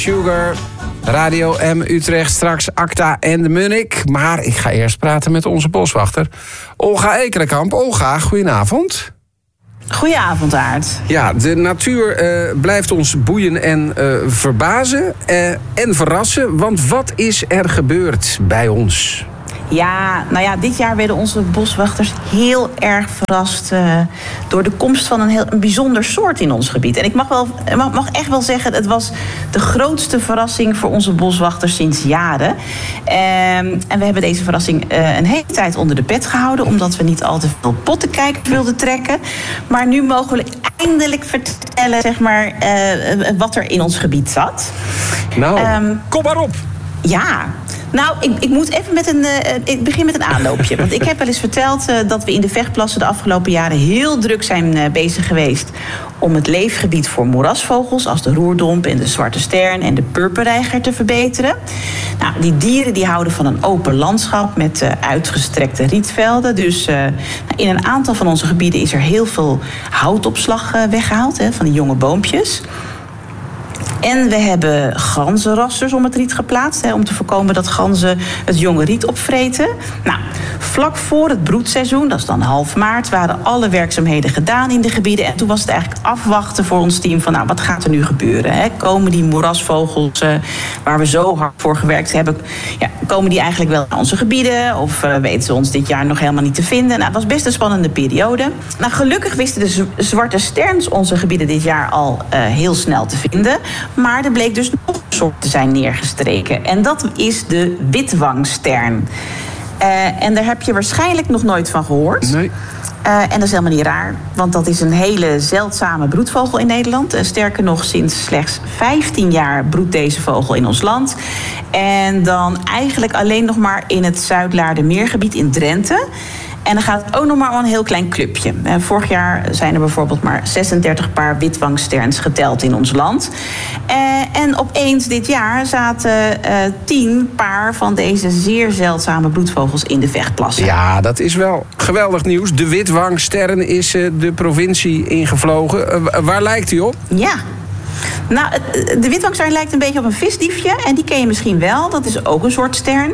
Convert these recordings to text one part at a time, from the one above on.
Sugar, Radio M Utrecht, straks Acta en de Munnik. Maar ik ga eerst praten met onze boswachter, Olga Ekelenkamp. Olga, goedenavond. Goedenavond, Aart. Ja, de natuur blijft ons boeien en verbazen en verrassen. Want wat is er gebeurd bij ons? Ja, nou ja, dit jaar werden onze boswachters heel erg verrast door de komst van een bijzonder soort in ons gebied. En ik mag echt wel zeggen, het was de grootste verrassing voor onze boswachters sinds jaren. En we hebben deze verrassing een hele tijd onder de pet gehouden, omdat we niet al te veel pottenkijkers wilden trekken. Maar nu mogen we eindelijk vertellen, zeg maar, wat er in ons gebied zat. Nou, kom maar op! Ja. Nou, ik moet even ik begin met een aanloopje. Want ik heb wel eens verteld dat we in de Vechtplassen de afgelopen jaren heel druk zijn bezig geweest om het leefgebied voor moerasvogels als de roerdomp en de zwarte stern en de purperreiger te verbeteren. Nou, die dieren die houden van een open landschap met uitgestrekte rietvelden. Dus in een aantal van onze gebieden is er heel veel houtopslag weggehaald, van die jonge boompjes. En we hebben ganzenrassers om het riet geplaatst, om te voorkomen dat ganzen het jonge riet opvreten. Nou, vlak voor het broedseizoen, dat is dan half maart, waren alle werkzaamheden gedaan in de gebieden. En toen was het eigenlijk afwachten voor ons team van, nou, wat gaat er nu gebeuren? Hè? Komen die moerasvogels waar we zo hard voor gewerkt hebben, komen die eigenlijk wel naar onze gebieden? Of weten ze ons dit jaar nog helemaal niet te vinden? Nou, het was best een spannende periode. Nou, gelukkig wisten de zwarte sterns onze gebieden dit jaar al heel snel te vinden. Maar er bleek dus nog een soort te zijn neergestreken. En dat is de witwangstern. En daar heb je waarschijnlijk nog nooit van gehoord. Nee. En dat is helemaal niet raar, want dat is een hele zeldzame broedvogel in Nederland. Sterker nog, sinds slechts 15 jaar broedt deze vogel in ons land. En dan eigenlijk alleen nog maar in het Zuidlaardermeergebied in Drenthe. En dan gaat het ook nog maar om een heel klein clubje. Vorig jaar zijn er bijvoorbeeld maar 36 paar witwangsterns geteld in ons land. En opeens dit jaar zaten 10 paar van deze zeer zeldzame broedvogels in de Vechtplassen. Ja, dat is wel geweldig nieuws. De witwangstern is de provincie ingevlogen. Waar lijkt hij op? Ja. Nou, de witwangstern lijkt een beetje op een visdiefje. En die ken je misschien wel. Dat is ook een soort stern.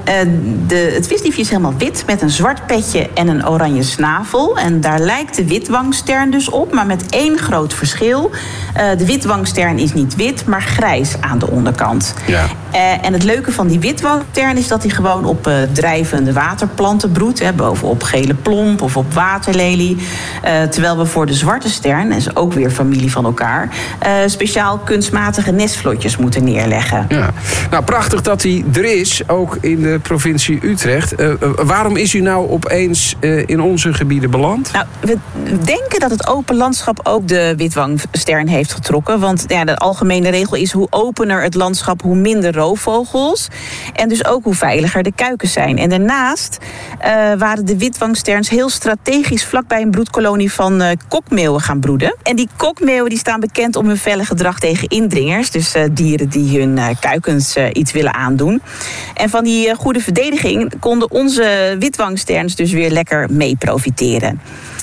Het visdiefje is helemaal wit met een zwart petje en een oranje snavel. En daar lijkt de witwangstern dus op, maar met één groot verschil. De witwangstern is niet wit, maar grijs aan de onderkant. Ja. En het leuke van die witwangstern is dat hij gewoon op drijvende waterplanten broedt. Bovenop gele plomp of op waterlelie. Terwijl we voor de zwarte stern, dat is ook weer familie van elkaar, speciaal kunstmatige nestvlotjes moeten neerleggen. Ja. Nou, prachtig dat hij er is, ook in de provincie Utrecht. Waarom is u nou opeens in onze gebieden beland? Nou, we denken dat het open landschap ook de witwangstern heeft getrokken. Want de algemene regel is, hoe opener het landschap, hoe minder roofvogels. En dus ook hoe veiliger de kuikens zijn. En daarnaast waren de witwangsterns heel strategisch vlakbij een broedkolonie van kokmeeuwen gaan broeden. En die kokmeeuwen die staan bekend om hun felle gedrag tegen indringers. Dus dieren die hun kuikens iets willen aandoen. En van die goede verdediging konden onze witwangsterns dus weer lekker mee profiteren.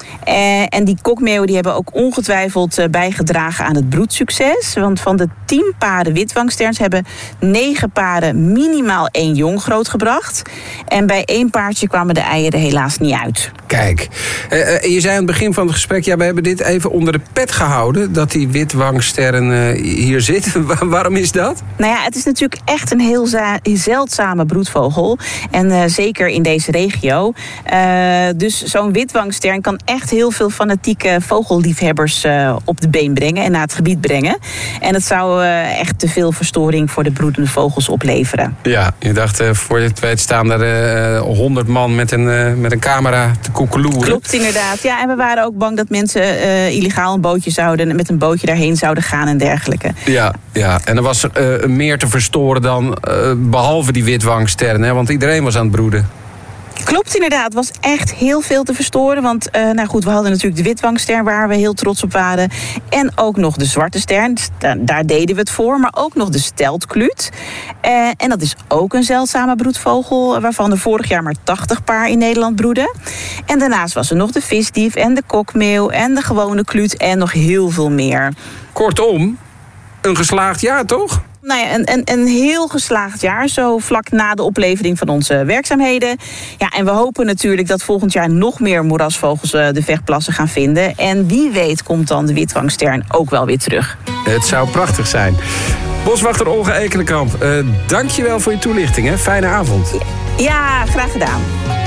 En die kokmeeuwen die hebben ook ongetwijfeld bijgedragen aan het broedsucces. Want van de 10 paren witwangsterns hebben 9 paren minimaal 1 jong grootgebracht. En bij 1 paardje kwamen de eieren helaas niet uit. Kijk, je zei aan het begin van het gesprek, we hebben dit even onder de pet gehouden, dat die witwangstern hier zit. Waarom is dat? Nou ja, het is natuurlijk echt een heel zeldzame broedvogel. En zeker in deze regio. Dus zo'n witwangstern kan echt heel veel fanatieke vogelliefhebbers op de been brengen en naar het gebied brengen. En het zou echt te veel verstoring voor de broedende vogels opleveren. Ja, je dacht, voor je het weet staan er 100 man met een camera te koekeloeren. Klopt, inderdaad. Ja, en we waren ook bang dat mensen illegaal met een bootje daarheen zouden gaan en dergelijke. Ja. En er was meer te verstoren dan behalve die witwangstern, hè? Want iedereen was aan het broeden. Klopt inderdaad, het was echt heel veel te verstoren. Want we hadden natuurlijk de witwangstern waar we heel trots op waren. En ook nog de zwarte stern, daar deden we het voor. Maar ook nog de steltkluut. En dat is ook een zeldzame broedvogel, waarvan er vorig jaar maar 80 paar in Nederland broeden. En daarnaast was er nog de visdief en de kokmeeuw en de gewone kluut en nog heel veel meer. Kortom, een geslaagd jaar, toch? Nou ja, een heel geslaagd jaar, zo vlak na de oplevering van onze werkzaamheden. Ja, en we hopen natuurlijk dat volgend jaar nog meer moerasvogels de vechtplassen gaan vinden. En wie weet komt dan de witwangstern ook wel weer terug. Het zou prachtig zijn. Boswachter Olga Ekelenkamp, dank je wel voor je toelichting. Hè? Fijne avond. Ja, graag gedaan.